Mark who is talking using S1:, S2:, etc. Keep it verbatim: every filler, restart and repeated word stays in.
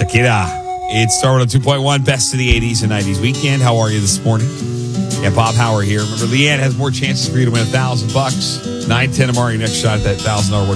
S1: Shakira. It's Starwood on two point one, best of the eighties and nineties weekend. How are you this morning? Yeah, Bob Howard here. Remember, Leanne has more chances for you to win a thousand bucks. nine ten tomorrow, your next shot at that one thousand dollars